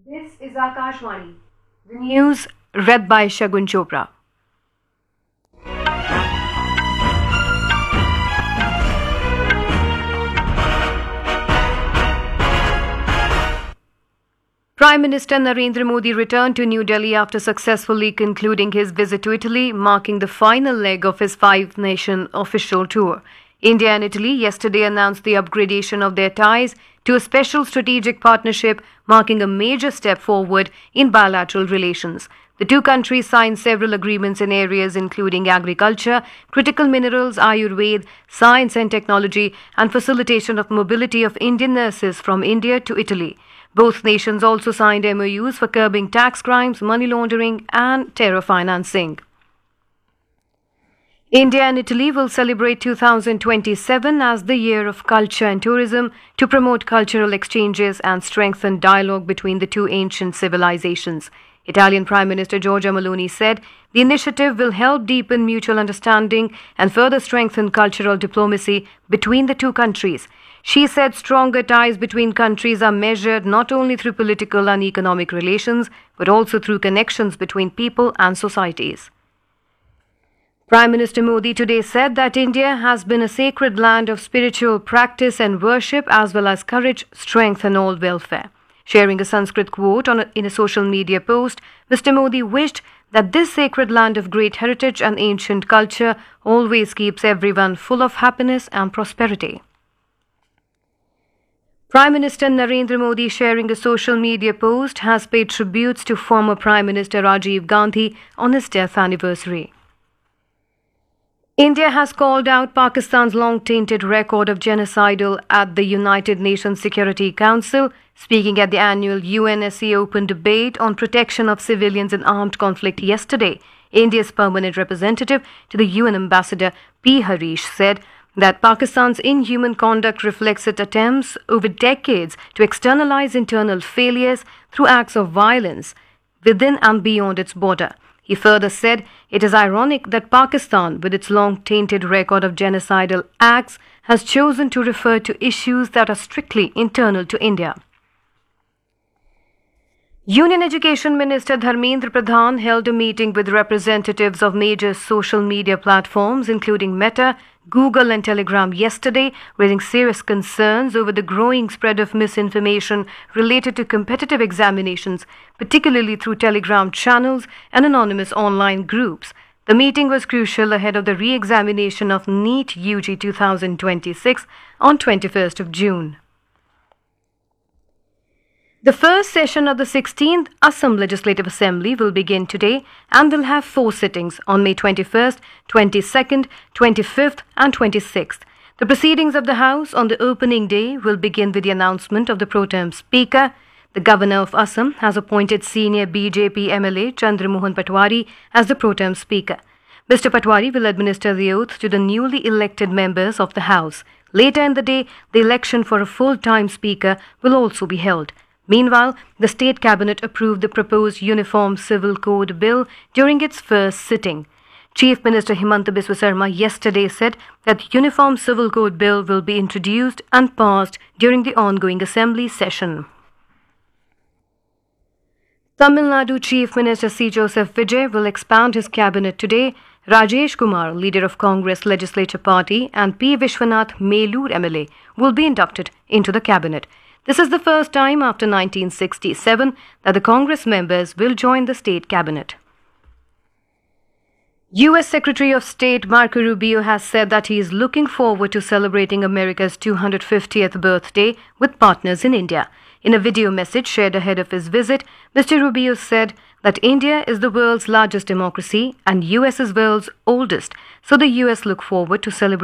This is Akashvani. The news read by Shagun Chopra. Prime Minister Narendra Modi returned to New Delhi after successfully concluding his visit to Italy, marking the final leg of his five-nation official tour. India and Italy yesterday announced the upgradation of their ties to a special strategic partnership, marking a major step forward in bilateral relations. The two countries signed several agreements in areas including agriculture, critical minerals, Ayurveda, science and technology, and facilitation of mobility of Indian nurses from India to Italy. Both nations also signed MOUs for curbing tax crimes, money laundering, and terror financing. India and Italy will celebrate 2027 as the year of culture and tourism to promote cultural exchanges and strengthen dialogue between the two ancient civilizations. Italian Prime Minister Giorgia Meloni said the initiative will help deepen mutual understanding and further strengthen cultural diplomacy between the two countries. She said stronger ties between countries are measured not only through political and economic relations, but also through connections between people and societies. Prime Minister Modi today said that India has been a sacred land of spiritual practice and worship as well as courage, strength and all welfare. Sharing a Sanskrit quote in a social media post, Mr. Modi wished that this sacred land of great heritage and ancient culture always keeps everyone full of happiness and prosperity. Prime Minister Narendra Modi, sharing a social media post, has paid tributes to former Prime Minister Rajiv Gandhi on his death anniversary. India has called out Pakistan's long-tainted record of genocidal at the United Nations Security Council. Speaking at the annual UNSC Open Debate on protection of civilians in armed conflict yesterday, India's permanent representative to the UN Ambassador P. Harish said that Pakistan's inhuman conduct reflects its attempts over decades to externalize internal failures through acts of violence within and beyond its border. He further said it is ironic that Pakistan, with its long-tainted record of genocidal acts, has chosen to refer to issues that are strictly internal to India. Union Education Minister Dharmendra Pradhan held a meeting with representatives of major social media platforms including Meta, Google and Telegram yesterday, raising serious concerns over the growing spread of misinformation related to competitive examinations, particularly through Telegram channels and anonymous online groups. The meeting was crucial ahead of the re-examination of NEET UG 2026 on 21st of June. The first session of the 16th Assam Legislative Assembly will begin today and will have 4 sittings on May 21st, 22nd, 25th and 26th. The proceedings of the House on the opening day will begin with the announcement of the pro tem Speaker. The Governor of Assam has appointed senior BJP MLA Chandramohan Patwari as the pro tem Speaker. Mr. Patwari will administer the oath to the newly elected members of the House. Later in the day, the election for a full-time Speaker will also be held. Meanwhile, the State Cabinet approved the proposed Uniform Civil Code Bill during its first sitting. Chief Minister Himanta Biswa Sarma yesterday said that the Uniform Civil Code Bill will be introduced and passed during the ongoing Assembly session. Tamil Nadu Chief Minister C. Joseph Vijay will expand his cabinet today. Rajesh Kumar, leader of Congress Legislature Party, and P. Vishwanath Melur MLA will be inducted into the cabinet. This is the first time after 1967 that the Congress members will join the state cabinet. U.S. Secretary of State Marco Rubio has said that he is looking forward to celebrating America's 250th birthday with partners in India. In a video message shared ahead of his visit, Mr. Rubio said that India is the world's largest democracy and U.S. is the world's oldest, so the U.S. look forward to celebrating